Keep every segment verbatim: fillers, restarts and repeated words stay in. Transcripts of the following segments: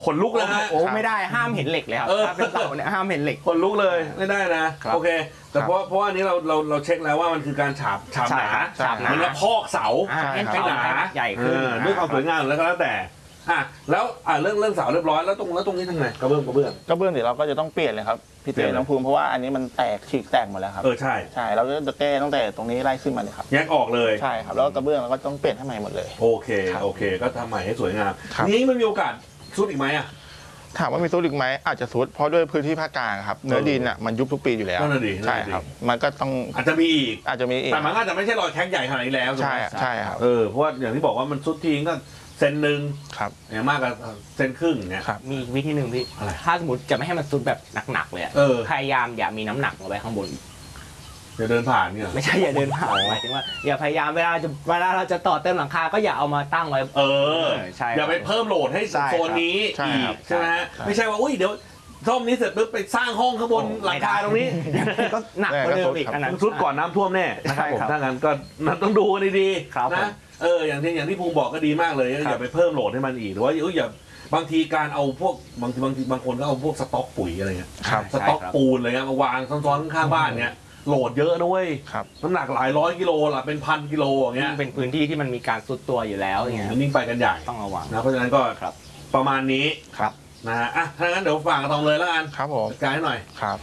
ขนลุกเลยฮะโอ้ไม่ได้ห้ามเห็นเหล็กเลยครับถ้าเป็นเสาเนี่ยห้ามเห็นเหล็กขนลุกเลยไม่ได้นะโอเคแต่เพราะเพราะอันนี้เราเราเราเช็คแล้วว่ามันคือการฉาบฉาบหนาฉาบหนามันจะพอกเสาให้หนาใหญ่ขึ้นด้วยความสวยงามแล้วก็แล้วแต่อ่ะแล้วอ่ะเรื่องเรื่องเสาเรียบร้อยแล้วตรงแล้วตรงนี้ทำไงกระเบื้องกระเบื้องกระเบื้องเดี๋ยวเราก็จะต้องเปลี่ยนเลยครับพี่เต้น้องภูมิเพราะว่าอันนี้มันแตกฉีกแตกหมดแล้วครับเออใช่ใช่เราจะแก้ตั้งแต่ตรงนี้ไล่ขึ้นมาเลยครับแยกออกเลยใช่ครับแล้วกระเบื้องเราก็ต้องเปลี่ยนให้ใหม่หมดเลยโอเคโอเคก็ทำใหม่ให้สวยงามนี้มันมีโอกาสซุดอีกไหมอ่ะถามว่ามีซุดอีกไหมอาจจะซุดเพราะด้วยพื้นที่ภาคกลางครับเนื้อดินอ่ะมันยุบทุกปีอยู่แล้วใช่ครับมันก็ต้องอาจจะมีอีกอาจจะมีอีกแต่มันอาจจะไม่ใช่รอยแข็งใหญ่ขนาดนี้แล้วใช่ใช่ครับเออเพราะว่าอย่างที่บอกว่ามันซุดทีก็เซนหนึ่งครับอย่างมากกับเซนครึ่งเนี่ยมีวิธีหนึ่งพี่ถ้าสมมติจะไม่ให้มันซุดแบบหนักๆเลยพยายามอย่ามีน้ำหนักลงไปข้างบนอย่าเดินผ่านเนี่ยไม่ใช่อย่าเดินผ่านหมายถึงว่าอย่าพยายามเวลาจะเวลาเราจะต่อเติมหลังคาก็อย่าเอามาตั้งไว้เออใช่อย่าไปเพิ่มโหลดให้โซนนี้อีกใช่ไหมฮะไม่ใช่ว่าอุ้ยเดี๋ยวซ่อมนี้เสร็จปุ๊บไปสร้างห้องข้างบนหลังคาตรงนี้ก็หนักกว่าเดิมอีกอันนั้นซุดก่อนน้ำท่วมแน่นะครับผมถ้างั้นก็ต้องดูดีๆนะเอออย่างที่อย่างที่ภูมิบอกก็ดีมากเลยอย่าไปเพิ่มโหลดให้มันอีกหรือว่าอย่าบางทีการเอาพวกบางทีบางทีบางคนก็เอาพวกสต็อกปุ๋ยอะไรเงี้ยสต็อกปูนอะไรเงี้ยมาวางซ้อนๆข้างบ้านเนี้ยโหลดเยอะด้วยน้ำหนักหลายร้อยกิโลล่ะเป็นพันกิโลอย่างเงี้ยเป็นพื้นที่ที่มันมีการซุดตัวอยู่แล้วอย่างเงี้ยนิ่งไปกันใหญ่ต้องระวังนะเพราะฉะนั้นก็ประมาณนี้ครับนะฮะอ่ะถ้างั้นเดี๋ยวฝากกระทองเลยแล้วกันครับผมจัดการให้หน่อยครับ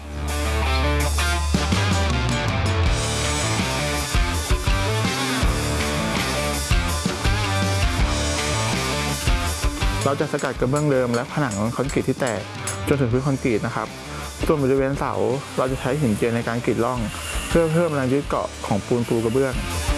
เราจะสกัดกระเบื้องเดิมและผนังคอนกรีตที่แตกจนถึงพื้นคอนกรีตนะครับส่วนบริเวณเสาเราจะใช้หินเจียในการกรีดร่องเพื่อเพิ่มแรงยึดเกาะของปูนปูกระเบื้อง